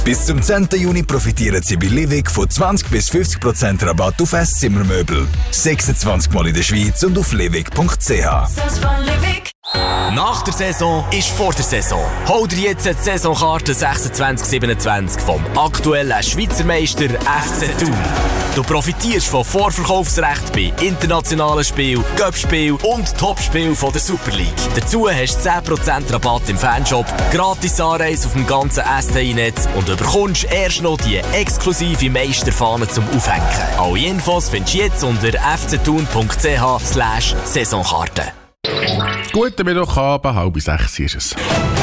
Bis zum 10. Juni profitieren Sie bei Livig von 20-50% Rabatt auf Esszimmermöbel. 26 Mal in der Schweiz und auf livig.ch. Nach der Saison ist vor der Saison. Hol dir jetzt die Saisonkarte 26/27 vom aktuellen Schweizer Meister FC Thun. Du profitierst von Vorverkaufsrecht bei internationalen Spielen, Cup-Spielen und Topspielen von der Super League. Dazu hast du 10% Rabatt im Fanshop, gratis Anreise auf dem ganzen STI-Netz und bekommst erst noch die exklusive Meisterfahne zum Aufhängen. Alle Infos findest du jetzt unter fcthun.ch/Saisonkarte. Guten Mittagabend, 5:30 ist es.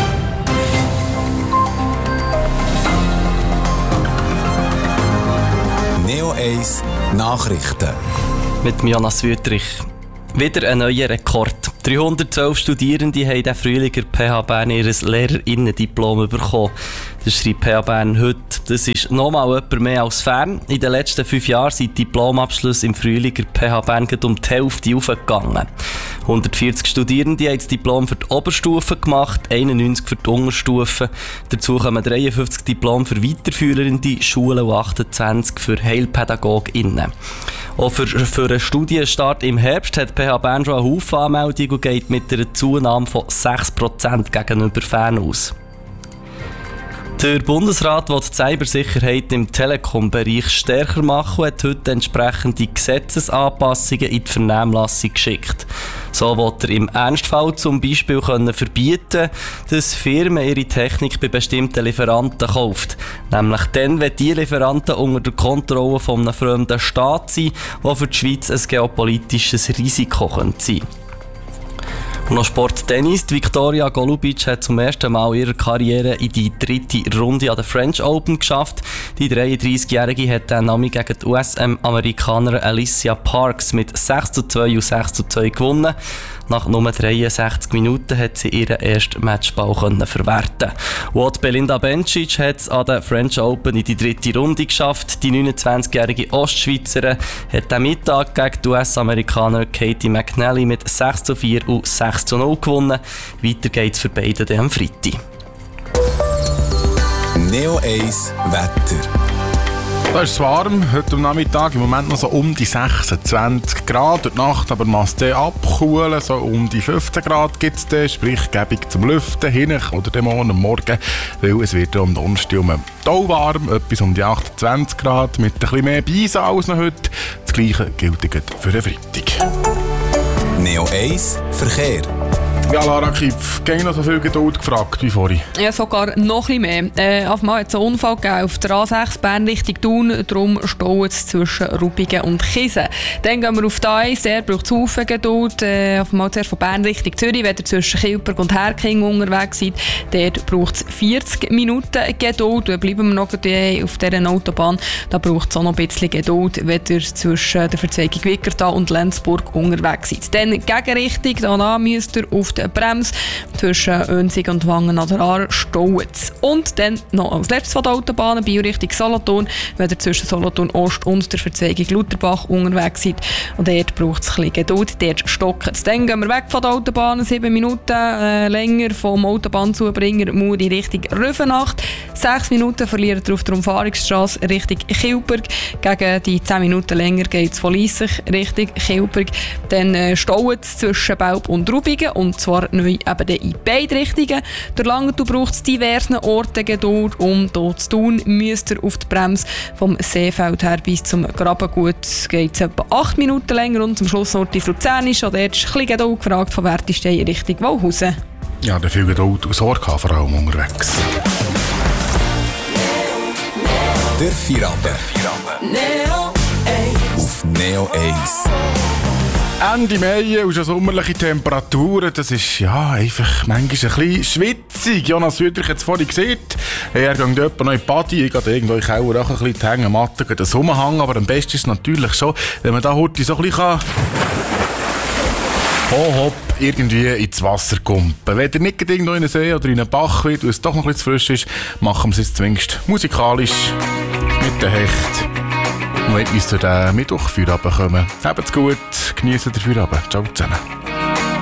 Neo 1 Nachrichten. Mit Jonas Wüttrich. Wieder ein neuer Rekord. 312 Studierende haben diesen Frühling in PH Bern ihr Lehrerinnendiplom bekommen. Das schreibt PH Bern heute. Das ist nochmal etwas mehr als fern. In den letzten 5 Jahren sind die Diplomabschlüsse im Frühling in PH Bern um die Hälfte hochgegangen. 140 Studierende haben das Diplom für die Oberstufe gemacht, 91 für die Unterstufe. Dazu kommen 53 Diplom für weiterführende Schulen und 28 für HeilpädagogInnen. Auch für einen Studienstart im Herbst hat PH Bern schon einen Haufen Anmeldungen und geht mit einer Zunahme von 6% gegenüber Fern aus. Der Bundesrat will die Cybersicherheit im Telekom-Bereich stärker machen und hat heute entsprechende Gesetzesanpassungen in die Vernehmlassung geschickt. So will er im Ernstfall zum Beispiel verbieten, dass Firmen ihre Technik bei bestimmten Lieferanten kaufen. Nämlich dann, wenn die Lieferanten unter der Kontrolle von einem fremden Staat sind, der für die Schweiz ein geopolitisches Risiko sein könnte. Und noch Sport-Tennis. Viktoria Golubic hat zum ersten Mal in ihrer Karriere in die 3. Runde an der French Open geschafft. Die 33-Jährige hat den Namen gegen die US-Amerikanerin Alicia Parks mit 6:2 und 6:2 gewonnen. Nach nur 63 Minuten hat sie ihren ersten Matchball verwerten. Und Belinda Bencic hat es an der French Open in die 3. Runde geschafft. Die 29-jährige Ostschweizerin hat am Mittag gegen die US-Amerikanerin Katie McNally mit 6:4 und 6:0 gewonnen. Weiter geht's für beide am Freitag. Neo 1 Wetter. Da ist es warm, heute am Nachmittag im Moment noch so um die 26 Grad. Durch die Nacht aber muss es abkühlen, so um die 15 Grad gibt es, sprich gäbig zum Lüften, hin oder dem Morgen, weil es wird am Donnerstag warm, etwas um die 28 Grad, mit ein bisschen mehr Beisen als noch heute. Das Gleiche gilt für den Freitag. Neo 1 Verkehr. Ja, Lara Kipf, gehen noch so viel Geduld gefragt wie vorhin? Ja, sogar noch ein bisschen mehr. Auf einmal hat es einen Unfall gegeben auf der A6 Bern Richtung Thun, darum staut es zwischen Ruppigen und Kisen. Dann gehen wir auf die A1, der braucht es Haufen Geduld. Auf einmal zuerst von Bern Richtung Zürich, wenn ihr zwischen Kilberg und Herking unterwegs seid, dort braucht es 40 Minuten Geduld. Dann bleiben wir noch auf dieser Autobahn, da braucht es auch noch ein bisschen Geduld, wenn ihr zwischen der Verzweigung Wickertal und Lenzburg unterwegs seid. Dann Gegenrichtung, danach müsst ihr auf die Bremse zwischen Önsig und Wangen an der Aar staut. Und dann noch als letztes von der Autobahn, Bio Richtung Solothurn, wenn ihr zwischen Solothurn Ost und der Verzweigung Lutherbach unterwegs seid. Und dort braucht es ein bisschen Geduld, dort stocken es. Dann gehen wir weg von der Autobahn, 7 Minuten länger vom Autobahnzubringer Muri Richtung Rüfenacht. 6 Minuten verliert ihr auf der Umfahrungsstrasse Richtung Kilberg. Gegen die 10 Minuten länger geht es von Liessich Richtung Kilberg. Dann staut es zwischen Belp und Rubigen, und zwar neu eben in beide Richtungen. Durch Langenthal braucht es diversen Orten Geduld. Um dort zu tun, müsst ihr auf die Bremse vom Seefeld her bis zum Grabengut. Geht es etwa 8 Minuten länger, und zum Schlussort ist Luzernisch. Dort ist ein bisschen Geduld gefragt von Wertistein Richtung Wauhausen. Ja, da viel Geduld und Sorge vor allem unterwegs. Der Feierabend. Neo 1. Auf Neo 1. Ende Mai und schon sommerliche Temperaturen, das ist ja einfach manchmal ein bisschen schwitzig. Jonas Wüttrich hat es vorhin gesehen. Er geht jemand noch in die Body, ich gehe irgendwo in den Keller auch ein bisschen die Hängematte, das rumhängen. Aber am besten ist es natürlich schon, wenn man da heute so ein bisschen hopp irgendwie ins Wasser kumpen. Wenn ihr nicht irgendwo in einen See oder in einen Bach will, weil es doch noch ein bisschen zu frisch ist, machen wir es jetzt zumindest musikalisch mit den Hecht. Und wenn wir zu den Mittwoch-Feierabend kommen, habt's gut, geniessen den Feierabend. Ciao zusammen.